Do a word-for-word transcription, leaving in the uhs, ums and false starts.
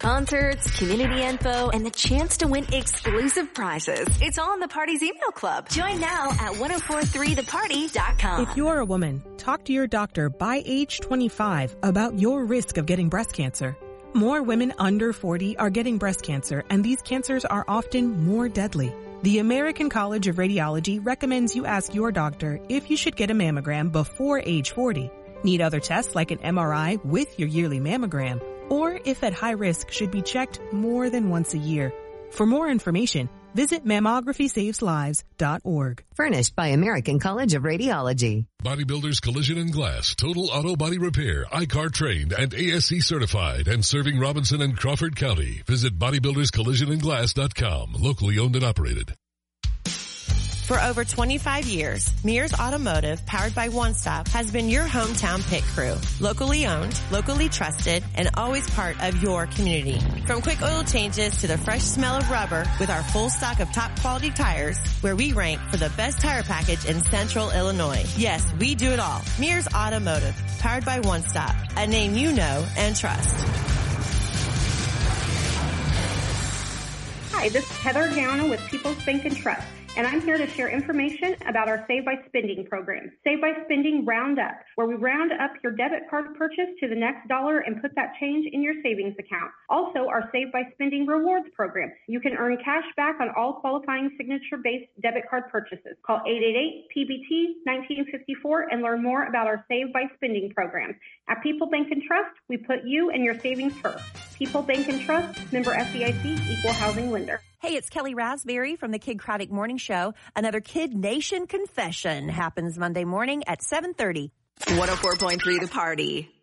concerts, community info, and the chance to win exclusive prizes. It's all in the Party's email club. Join now at ten forty-three the party dot com. If you're a woman, talk to your doctor by age twenty-five about your risk of getting breast cancer. More women under forty are getting breast cancer, and these cancers are often more deadly. The American College of Radiology recommends you ask your doctor if you should get a mammogram before age forty. Need other tests like an M R I with your yearly mammogram, or if at high risk should be checked more than once a year. For more information, visit mammography saves lives dot org. Furnished by American College of Radiology. Bodybuilders Collision and Glass, total auto body repair, I C A R trained and A S C certified, and serving Robinson and Crawford County. Visit bodybuilders collision and glass dot com, locally owned and operated. For over twenty-five years, Mears Automotive, powered by One Stop, has been your hometown pit crew. Locally owned, locally trusted, and always part of your community. From quick oil changes to the fresh smell of rubber, with our full stock of top quality tires, where we rank for the best tire package in Central Illinois. Yes, we do it all. Mears Automotive, powered by One Stop, a name you know and trust. Hi, this is Heather Gowna with People's Bank and Trust, and I'm here to share information about our Save by Spending program. Save by Spending Round Up, where we round up your debit card purchase to the next dollar and put that change in your savings account. Also, our Save by Spending Rewards program. You can earn cash back on all qualifying signature-based debit card purchases. Call eight eight eight P B T nineteen fifty-four and learn more about our Save by Spending program. At People Bank and Trust, we put you and your savings first. People Bank and Trust, member F D I C, equal housing lender. Hey, it's Kelly Raspberry from the Kid Craddock Morning Show. Another Kid Nation confession happens Monday morning at seven thirty. one oh four point three The Party.